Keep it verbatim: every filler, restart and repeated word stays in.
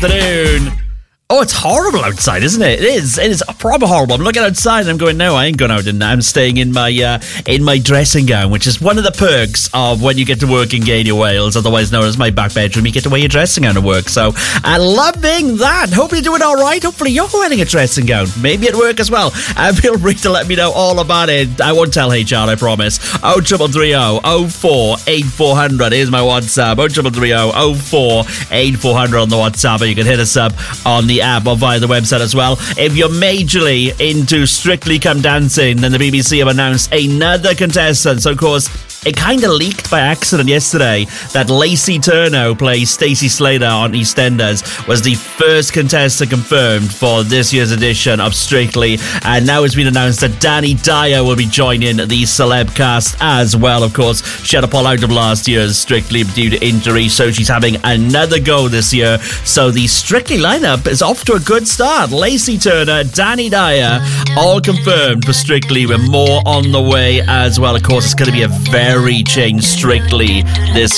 afternoon. Oh, it's horrible outside, isn't it? It is. It is proper horrible. I'm looking outside and I'm going, no, I ain't going out, and I'm staying in my uh, in my dressing gown, which is one of the perks of when you get to work in Gainia, Wales, otherwise known as my back bedroom. You get to wear your dressing gown to work. So I'm loving that. Hope you're doing all right. Hopefully you're wearing a dressing gown. Maybe at work as well. And feel free to let me know all about it. I won't tell H R, I promise. oh three three oh oh four eight four hundred is my WhatsApp. oh three three oh oh four eight four hundred on the WhatsApp. Or you can hit us up on the app or via the website as well. If you're majorly into Strictly Come Dancing, then the B B C have announced another contestant. So, of course, it kind of leaked by accident yesterday that Lacey Turner, who plays Stacey Slater on EastEnders, was the first contestant confirmed for this year's edition of Strictly. And now it's been announced that Danny Dyer will be joining the celeb cast as well. Of course, she had to pull out of last year's Strictly due to injury, so she's having another go this year. So the Strictly lineup is off to a good start. Lacey Turner, Danny Dyer, all confirmed for Strictly, with more on the way as well. Of course, it's going to be a very changed Strictly this